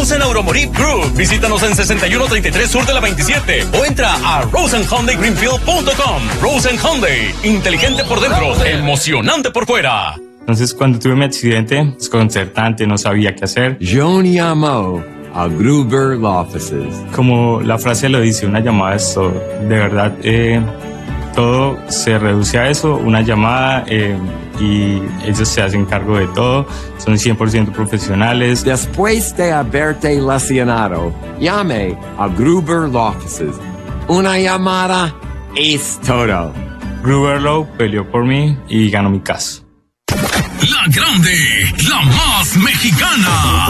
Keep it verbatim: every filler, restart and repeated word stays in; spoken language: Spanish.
Rosen Automotive Group. Visítanos en sesenta y uno treinta y tres Sur de la veintisiete o entra a rosen hyundai greenfield punto com. Rosen Hyundai, inteligente por dentro, emocionante por fuera. Entonces, cuando tuve mi accidente, desconcertante, no sabía qué hacer. John llamó a Gruber Law Offices. Como la frase lo dice, una llamada es todo. De verdad, eh, todo se reduce a eso, una llamada, eh, y ellos se hacen cargo de todo, son cien por ciento profesionales. Después de haberte lesionado, llame a Gruber Law Offices. Una llamada es todo. Gruber Law peleó por mí y ganó mi caso. La grande, la más mexicana.